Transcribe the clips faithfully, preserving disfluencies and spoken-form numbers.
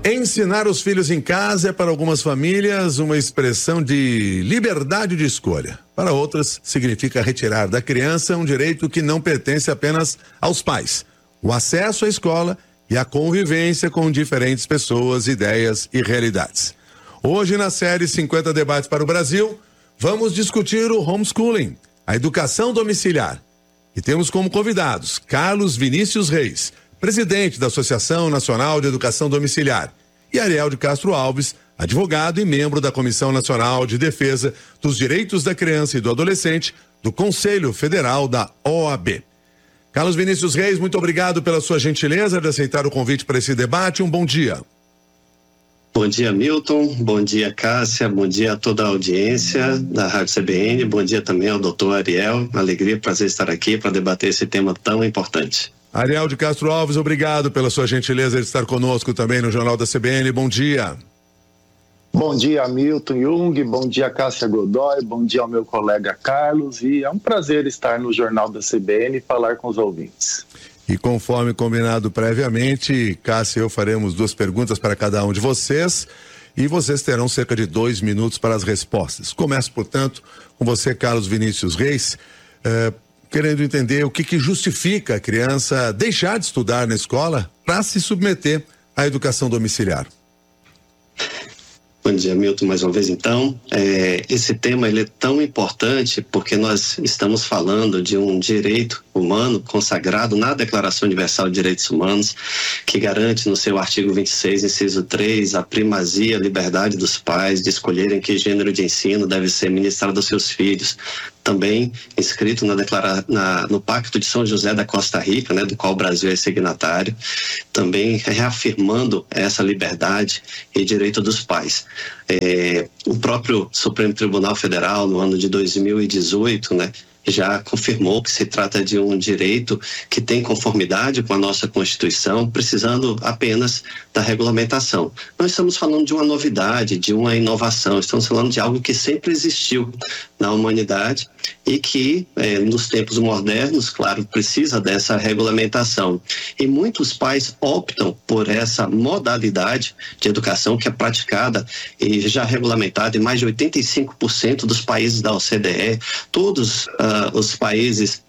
Ensinar os filhos em casa é para algumas famílias uma expressão de liberdade de escolha. Para outras, significa retirar da criança um direito que não pertence apenas aos pais: o acesso à escola e a convivência com diferentes pessoas, ideias e realidades. Hoje, na série cinquenta Debates para o Brasil, vamos discutir o homeschooling, a educação domiciliar. E temos como convidados Carlos Vinícius Reis, presidente da Associação Nacional de Educação Domiciliar, e Ariel de Castro Alves, advogado e membro da Comissão Nacional de Defesa dos Direitos da Criança e do Adolescente do Conselho Federal da O A B. Carlos Vinícius Reis, muito obrigado pela sua gentileza de aceitar o convite para esse debate. Um bom dia. Bom dia, Milton. Bom dia, Cássia. Bom dia a toda a audiência da Rádio C B N. Bom dia também ao doutor Ariel. Alegria e prazer estar aqui para debater esse tema tão importante. Ariel de Castro Alves, obrigado pela sua gentileza de estar conosco também no Jornal da C B N. Bom dia. Bom dia, Milton Jung. Bom dia, Cássia Godoy. Bom dia ao meu colega Carlos. E é um prazer estar no Jornal da C B N e falar com os ouvintes. E conforme combinado previamente, Cássia e eu faremos duas perguntas para cada um de vocês e vocês terão cerca de dois minutos para as respostas. Começo, portanto, com você, Carlos Vinícius Reis, eh, querendo entender o que, que justifica a criança deixar de estudar na escola para se submeter à educação domiciliar. Bom dia, Milton, mais uma vez então. É, esse tema ele é tão importante porque nós estamos falando de um direito humano consagrado na Declaração Universal de Direitos Humanos, que garante no seu artigo vinte e seis, inciso três, a primazia, a liberdade dos pais de escolherem que gênero de ensino deve ser ministrado aos seus filhos. Também inscrito na declara, na, no Pacto de São José da Costa Rica, né, do qual o Brasil é signatário, também reafirmando essa liberdade e direito dos pais. É, o próprio Supremo Tribunal Federal, no ano de dois mil e dezoito, né, já confirmou que se trata de um direito que tem conformidade com a nossa Constituição, precisando apenas da regulamentação. Não estamos falando de uma novidade, de uma inovação, estamos falando de algo que sempre existiu na humanidade e que, eh, nos tempos modernos, claro, precisa dessa regulamentação. E muitos pais optam por essa modalidade de educação que é praticada e já regulamentada em mais de oitenta e cinco por cento dos países da O C D E, todos uh, os países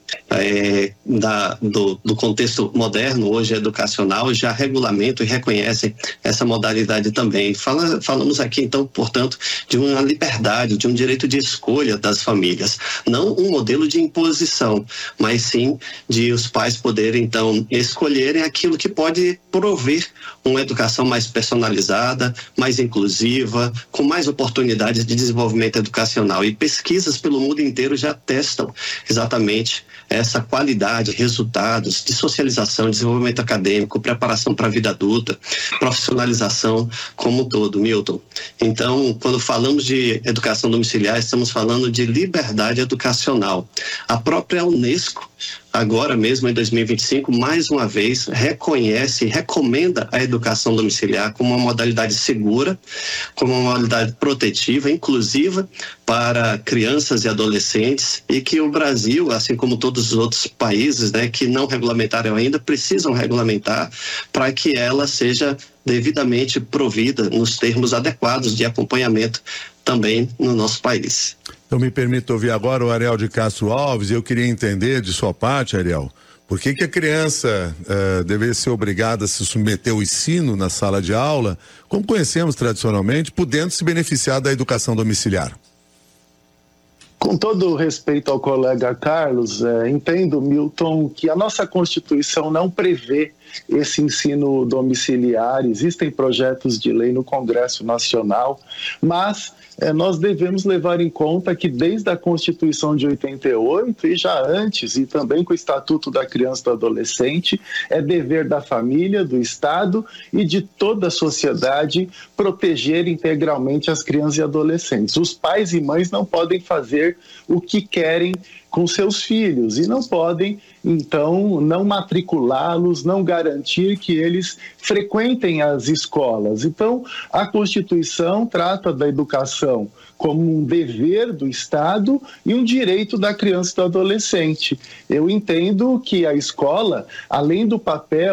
É, da, do, do contexto moderno, hoje educacional, já regulamentam e reconhecem essa modalidade também. Fala, falamos aqui, então, portanto, de uma liberdade, de um direito de escolha das famílias. Não um modelo de imposição, mas sim de os pais poderem, então, escolherem aquilo que pode prover uma educação mais personalizada, mais inclusiva, com mais oportunidades de desenvolvimento educacional. E pesquisas pelo mundo inteiro já testam exatamente essa qualidade, resultados de socialização, desenvolvimento acadêmico, preparação para a vida adulta, profissionalização como um todo, Milton. Então, quando falamos de educação domiciliar, estamos falando de liberdade educacional. A própria Unesco, agora mesmo em dois mil e vinte e cinco, mais uma vez reconhece e recomenda a educação domiciliar como uma modalidade segura, como uma modalidade protetiva, inclusiva para crianças e adolescentes, e que o Brasil, assim como todos os outros países, né, que não regulamentaram ainda, precisam regulamentar para que ela seja devidamente provida nos termos adequados de acompanhamento também no nosso país. Eu me permito ouvir agora o Ariel de Castro Alves e eu queria entender de sua parte, Ariel, por que que a criança uh, deveria ser obrigada a se submeter ao ensino na sala de aula, como conhecemos tradicionalmente, podendo se beneficiar da educação domiciliar? Com todo o respeito ao colega Carlos, é, entendo, Milton, que a nossa Constituição não prevê esse ensino domiciliar. Existem projetos de lei no Congresso Nacional, mas é, nós devemos levar em conta que desde a Constituição de oitenta e oito e já antes, e também com o Estatuto da Criança e do Adolescente, é dever da família, do Estado e de toda a sociedade proteger integralmente as crianças e adolescentes. Os pais e mães não podem fazer o que querem com seus filhos e não podem, então, não matriculá-los, não garantir que eles frequentem as escolas. Então, a Constituição trata da educação como um dever do Estado e um direito da criança e do adolescente. Eu entendo que a escola, além do papel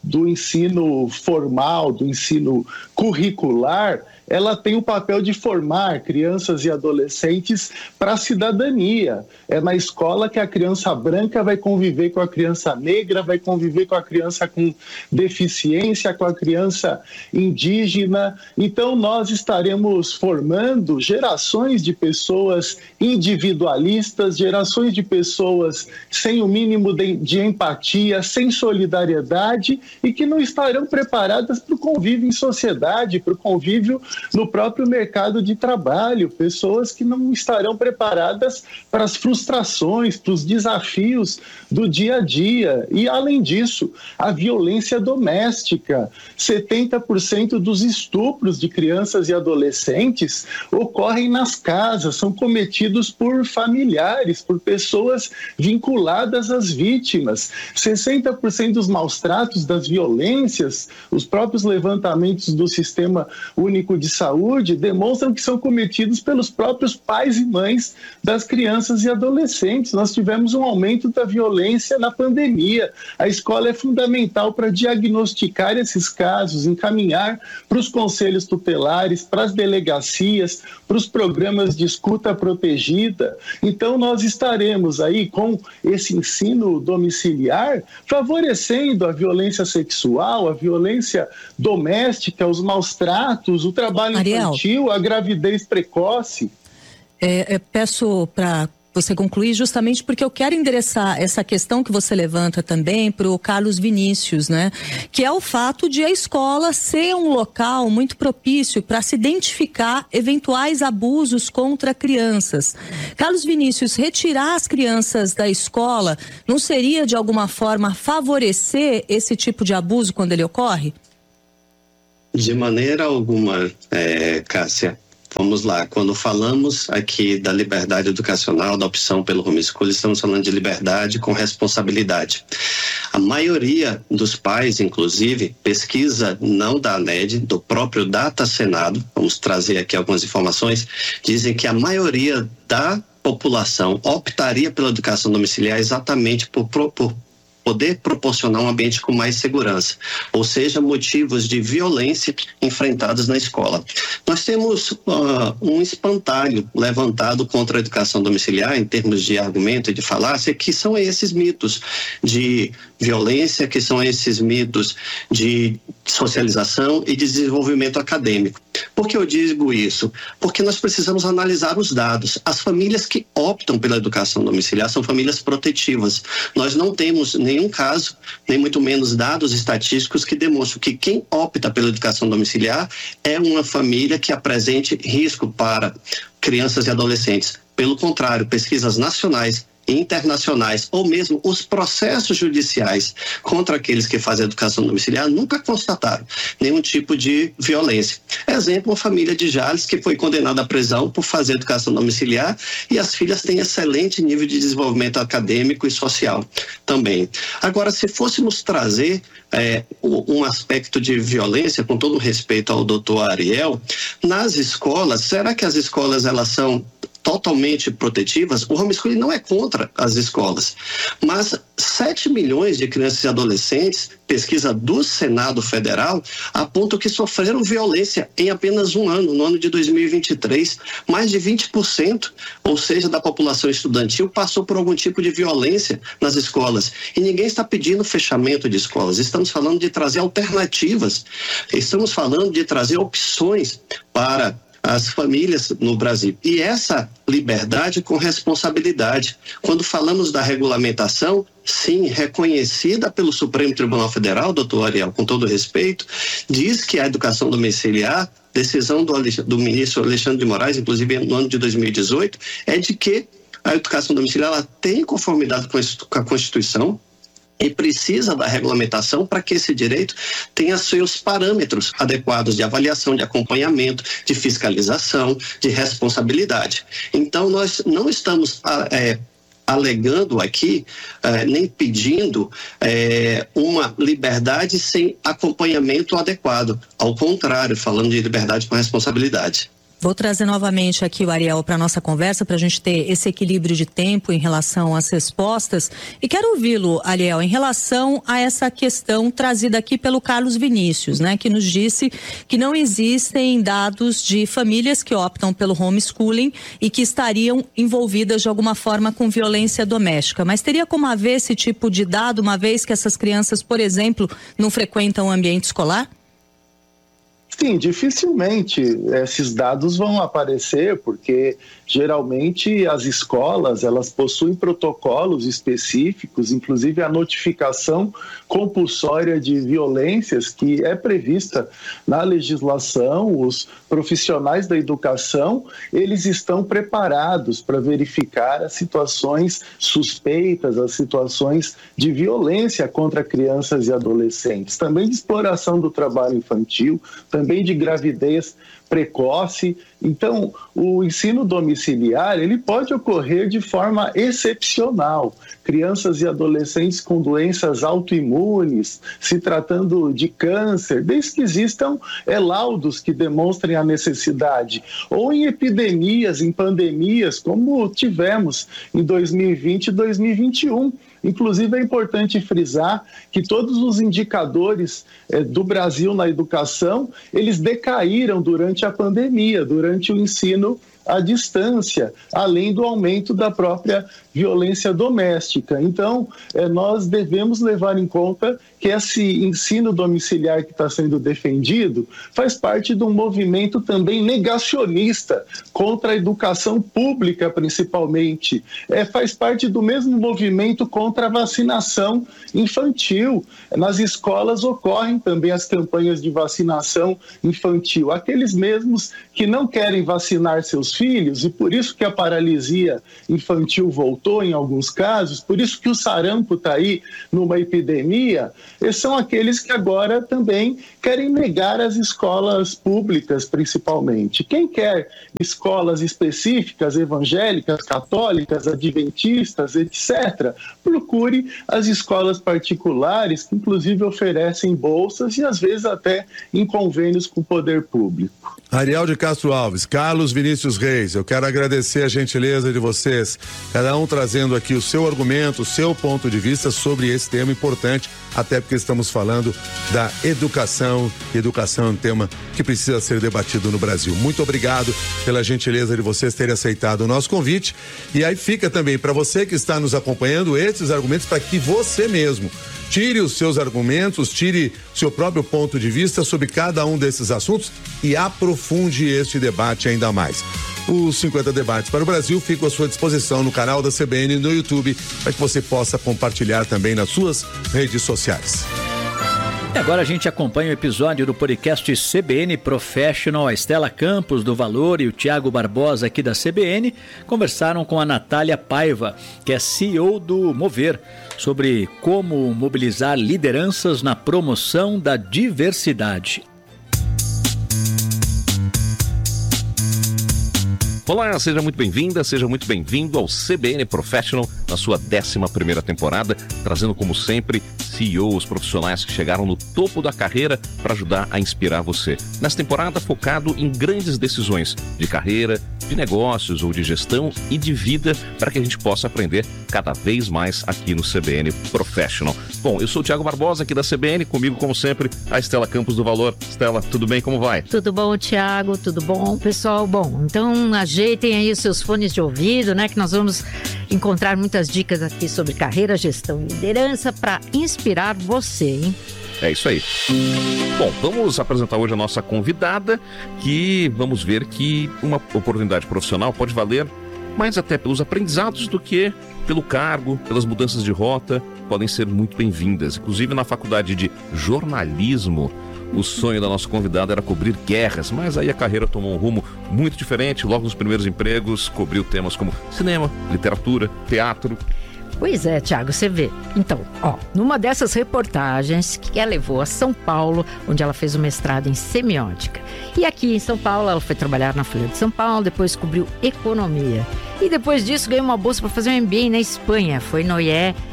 do ensino formal, do ensino curricular, ela tem o papel de formar crianças e adolescentes para a cidadania. É na escola que a criança branca vai conviver com a criança negra, vai conviver com a criança com deficiência, com a criança indígena. Então, nós estaremos formando gerações de pessoas individualistas, gerações de pessoas sem o mínimo de, de empatia, sem solidariedade e que não estarão preparadas para o convívio em sociedade, para o convívio no próprio mercado de trabalho, pessoas que não estarão preparadas para as frustrações, para os desafios do dia a dia. E, além disso, a violência doméstica. setenta por cento dos estupros de crianças e adolescentes ocorrem nas casas, são cometidos por familiares, por pessoas vinculadas às vítimas. sessenta por cento dos maus-tratos, das violências, os próprios levantamentos do Sistema Único de Saúde demonstram que são cometidos pelos próprios pais e mães das crianças e adolescentes. Nós tivemos um aumento da violência na pandemia. A escola é fundamental para diagnosticar esses casos, encaminhar para os conselhos tutelares, para as delegacias, para os programas de escuta protegida. Então, nós estaremos aí com esse ensino domiciliar favorecendo a violência sexual, a violência doméstica, os maus-tratos, o trabalho Ariel, infantil, a gravidez precoce. É, é, peço para você concluir justamente porque eu quero endereçar essa questão que você levanta também para o Carlos Vinícius, né? Que é o fato de a escola ser um local muito propício para se identificar eventuais abusos contra crianças. Carlos Vinícius, retirar as crianças da escola não seria de alguma forma favorecer esse tipo de abuso quando ele ocorre? De maneira alguma, é, Cássia. Vamos lá, quando falamos aqui da liberdade educacional, da opção pelo homeschool, estamos falando de liberdade com responsabilidade. A maioria dos pais, inclusive, pesquisa não da ANED, do próprio Data Senado, vamos trazer aqui algumas informações, dizem que a maioria da população optaria pela educação domiciliar exatamente por, por poder proporcionar um ambiente com mais segurança, ou seja, motivos de violência enfrentados na escola. Nós temos uh, um espantalho levantado contra a educação domiciliar em termos de argumento e de falácia, que são esses mitos de violência, que são esses mitos de socialização e desenvolvimento acadêmico. Por que eu digo isso? Porque nós precisamos analisar os dados. As famílias que optam pela educação domiciliar são famílias protetivas. Nós não temos nenhum caso, nem muito menos dados estatísticos que demonstram que quem opta pela educação domiciliar é uma família que apresente risco para crianças e adolescentes. Pelo contrário, pesquisas nacionais internacionais ou mesmo os processos judiciais contra aqueles que fazem educação domiciliar nunca constataram nenhum tipo de violência. Exemplo, uma família de Jales que foi condenada à prisão por fazer educação domiciliar e as filhas têm excelente nível de desenvolvimento acadêmico e social também. Agora, se fôssemos trazer é, um aspecto de violência, com todo respeito ao doutor Ariel, nas escolas, será que as escolas elas são totalmente protetivas? O homeschooling não é contra as escolas, mas sete milhões de crianças e adolescentes, pesquisa do Senado Federal, apontam que sofreram violência em apenas um ano, no ano de dois mil e vinte e três. Mais de vinte por cento, ou seja, da população estudantil passou por algum tipo de violência nas escolas. E ninguém está pedindo fechamento de escolas, estamos falando de trazer alternativas, estamos falando de trazer opções para as famílias no Brasil. E essa liberdade com responsabilidade. Quando falamos da regulamentação, sim, reconhecida pelo Supremo Tribunal Federal, doutor Ariel, com todo respeito, diz que a educação domiciliar, decisão do, do ministro Alexandre de Moraes, inclusive no ano de dois mil e dezoito, é de que a educação domiciliar ela tem conformidade com a Constituição, e precisa da regulamentação para que esse direito tenha seus parâmetros adequados de avaliação, de acompanhamento, de fiscalização, de responsabilidade. Então, nós não estamos é, alegando aqui, é, nem pedindo é, uma liberdade sem acompanhamento adequado. Ao contrário, falando de liberdade com responsabilidade. Vou trazer novamente aqui o Ariel para a nossa conversa, para a gente ter esse equilíbrio de tempo em relação às respostas. E quero ouvi-lo, Ariel, em relação a essa questão trazida aqui pelo Carlos Vinícius, né, que nos disse que não existem dados de famílias que optam pelo homeschooling e que estariam envolvidas de alguma forma com violência doméstica. Mas teria como haver esse tipo de dado, uma vez que essas crianças, por exemplo, não frequentam o ambiente escolar? Sim, dificilmente esses dados vão aparecer, porque geralmente as escolas, elas possuem protocolos específicos, inclusive a notificação compulsória de violências que é prevista na legislação. Os profissionais da educação, eles estão preparados para verificar as situações suspeitas, as situações de violência contra crianças e adolescentes, também de exploração do trabalho infantil, também também de gravidez precoce. Então, o ensino domiciliar, ele pode ocorrer de forma excepcional. Crianças e adolescentes com doenças autoimunes, se tratando de câncer, desde que existam é, laudos que demonstrem a necessidade. Ou em epidemias, em pandemias, como tivemos em dois mil e vinte e dois mil e vinte e um. Inclusive, é importante frisar que todos os indicadores eh, do Brasil na educação, eles decaíram durante a pandemia, durante o ensino à distância, além do aumento da própria violência doméstica. Então, eh, nós devemos levar em conta que esse ensino domiciliar que está sendo defendido faz parte de um movimento também negacionista contra a educação pública, principalmente. É, faz parte do mesmo movimento contra a vacinação infantil. Nas escolas ocorrem também as campanhas de vacinação infantil. Aqueles mesmos que não querem vacinar seus filhos, e por isso que a paralisia infantil voltou em alguns casos, por isso que o sarampo está aí numa epidemia, esses são aqueles que agora também querem negar as escolas públicas, principalmente. Quem quer escolas específicas, evangélicas, católicas, adventistas, etcétera, procure as escolas particulares, que inclusive oferecem bolsas e às vezes até em convênios com o poder público. Ariel de Castro Alves, Carlos Vinícius Reis, eu quero agradecer a gentileza de vocês, cada um trazendo aqui o seu argumento, o seu ponto de vista sobre esse tema importante, até porque estamos falando da educação. Educação é um tema que precisa ser debatido no Brasil. Muito obrigado pela gentileza de vocês terem aceitado o nosso convite. E aí fica também para você que está nos acompanhando esses argumentos para que você mesmo tire os seus argumentos, tire seu próprio ponto de vista sobre cada um desses assuntos e aprofunde este debate ainda mais. Os cinquenta Debates para o Brasil ficam à sua disposição no canal da C B N no YouTube, para que você possa compartilhar também nas suas redes sociais. E agora a gente acompanha o episódio do podcast C B N Professional. A Estela Campos, do Valor, e o Tiago Barbosa, aqui da C B N, conversaram com a Natália Paiva, que é C E O do Mover, sobre como mobilizar lideranças na promoção da diversidade. Olá, seja muito bem-vinda, seja muito bem-vindo ao C B N Professional, na sua décima primeira temporada, trazendo, como sempre, C E Os, profissionais que chegaram no topo da carreira para ajudar a inspirar você. Nessa temporada, focado em grandes decisões de carreira, de negócios ou de gestão e de vida, para que a gente possa aprender cada vez mais aqui no C B N Professional. Bom, eu sou o Tiago Barbosa, aqui da C B N, comigo, como sempre, a Estela Campos, do Valor. Estela, tudo bem? Como vai? Tudo bom, Tiago? Tudo bom? Pessoal, bom, então ajeitem aí os seus fones de ouvido, né, que nós vamos encontrar muitas dicas aqui sobre carreira, gestão e liderança para inspirar você, hein? É isso aí. Bom, vamos apresentar hoje a nossa convidada, que vamos ver que uma oportunidade profissional pode valer mais até pelos aprendizados do que pelo cargo, pelas mudanças de rota, podem ser muito bem-vindas. Inclusive, na faculdade de jornalismo, o sonho da nossa convidada era cobrir guerras, mas aí a carreira tomou um rumo muito diferente. Logo nos primeiros empregos, cobriu temas como cinema, literatura, teatro. Pois é, Tiago, você vê. Então, ó, numa dessas reportagens que ela levou a São Paulo, onde ela fez o mestrado em semiótica. E aqui em São Paulo, ela foi trabalhar na Folha de São Paulo, depois cobriu economia. E depois disso ganhou uma bolsa para fazer um M B A na Espanha. Foi no I E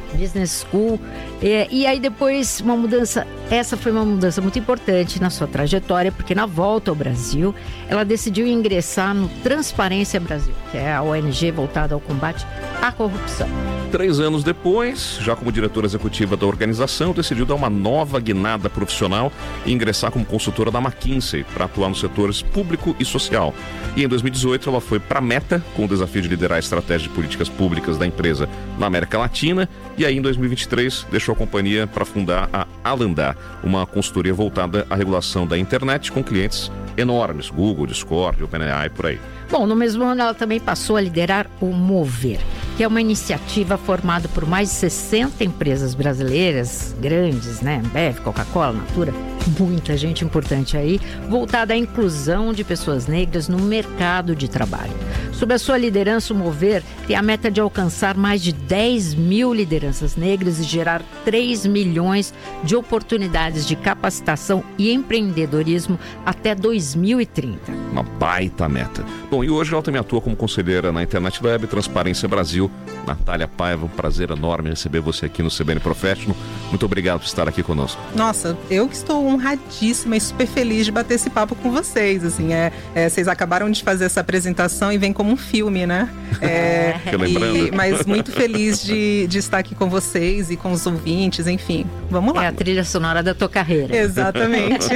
Business School. E, e aí depois uma mudança, essa foi uma mudança muito importante na sua trajetória, porque na volta ao Brasil, ela decidiu ingressar no Transparência Brasil, que é a O N G voltada ao combate à corrupção. Três anos depois, já como diretora executiva da organização, decidiu dar uma nova guinada profissional e ingressar como consultora da McKinsey para atuar nos setores público e social. E em dois mil e dezoito ela foi para a Meta com o desafio de liderar a estratégia de políticas públicas da empresa na América Latina. E aí em dois mil e vinte e três deixou a companhia para fundar a Alandar, uma consultoria voltada à regulação da internet com clientes enormes, Google, Discord, OpenAI, por aí. Bom, no mesmo ano ela também passou a liderar o Mover, que é uma iniciativa formada por mais de sessenta empresas brasileiras, grandes, né? Ambev, Coca-Cola, Natura, muita gente importante aí, voltada à inclusão de pessoas negras no mercado de trabalho. Sob a sua liderança, o Mover tem a meta de alcançar mais de dez mil lideranças negras e gerar três milhões de oportunidades de capacitação e empreendedorismo até dois mil e trinta. Uma baita meta. Bom, e hoje ela também atua como conselheira na Internet Lab Transparência Brasil. Natália Paiva, um prazer enorme receber você aqui no C B N Professional. Muito obrigado por estar aqui conosco. Nossa, eu que estou honradíssima e super feliz de bater esse papo com vocês. Assim, é, é, vocês acabaram de fazer essa apresentação e vem como um filme, né? É, e, mas muito feliz de, de estar aqui com vocês e com os ouvintes, enfim. Vamos lá. É a trilha sonora da tua carreira. Exatamente.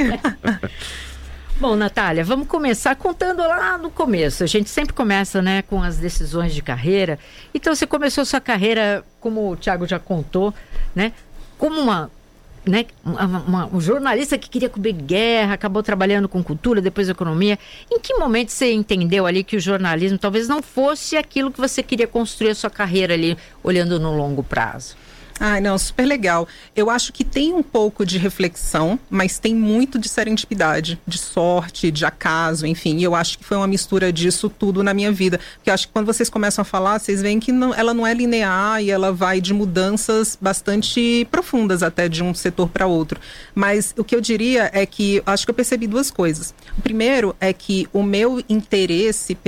Bom, Natália, vamos começar contando lá no começo. A gente sempre começa, né, com as decisões de carreira. Então, você começou sua carreira, como o Thiago já contou, né, como uma, né, uma, uma, um jornalista que queria cobrir guerra, acabou trabalhando com cultura, depois economia. Em que momento você entendeu ali que o jornalismo talvez não fosse aquilo que você queria construir a sua carreira ali, olhando no longo prazo? Ai, não, super legal. Eu acho que tem um pouco de reflexão, mas tem muito de serendipidade, de sorte, de acaso, enfim. E eu acho que foi uma mistura disso tudo na minha vida. Porque eu acho que quando vocês começam a falar, vocês veem que não, ela não é linear e ela vai de mudanças bastante profundas até de um setor para outro. Mas o que eu diria é que, acho que eu percebi duas coisas. O primeiro é que o meu interesse